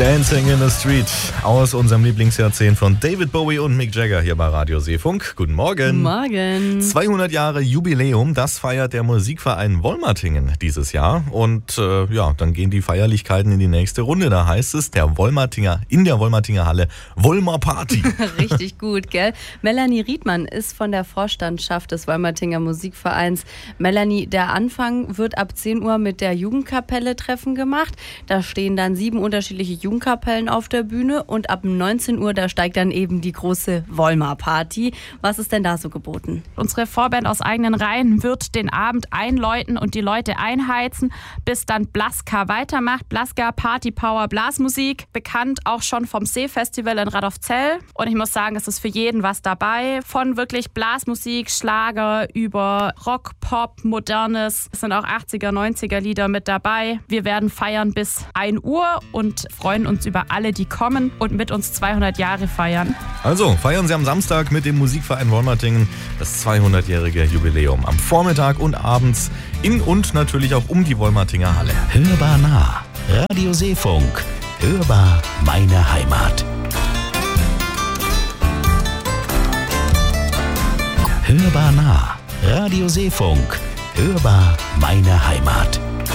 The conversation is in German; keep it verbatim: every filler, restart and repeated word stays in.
Dancing in the Street aus unserem Lieblingsjahrzehnt von David Bowie und Mick Jagger hier bei Radio Seefunk. Guten Morgen. Morgen. zweihundert Jahre Jubiläum, das feiert der Musikverein Wolmatingen dieses Jahr. Und äh, ja, dann gehen die Feierlichkeiten in die nächste Runde. Da heißt es, der Wolmatinger, in der Wolmatinger Halle, Wolmer Party. Richtig gut, gell? Melanie Riedmann ist von der Vorstandschaft des Wolmatinger Musikvereins. Melanie, der Anfang wird ab zehn Uhr mit der Jugendkapelle Treffen gemacht. Da stehen dann sieben unterschiedliche Jugendkapellen auf der Bühne und ab neunzehn Uhr, da steigt dann eben die große Wolmer Party. Was ist denn da so geboten? Unsere Vorband aus eigenen Reihen wird den Abend einläuten und die Leute einheizen, bis dann Blaska weitermacht. Blaska Party Power Blasmusik, bekannt auch schon vom Seefestival in Radolfzell. Und ich muss sagen, es ist für jeden was dabei. Von wirklich Blasmusik, Schlager über Rock, Pop, Modernes. Es sind auch achtziger, neunziger Lieder mit dabei. Wir werden feiern bis ein Uhr und freuen uns über alle, die kommen und mit uns zweihundert Jahre feiern. Also feiern Sie am Samstag mit dem Musikverein Wolmatingen das zweihundertjährige Jubiläum. Am Vormittag und abends in und natürlich auch um die Wolmatinger Halle. Hörbar nah. Radio Seefunk. Hörbar meine Heimat. Hörbar nah. Radio Seefunk. Hörbar meine Heimat.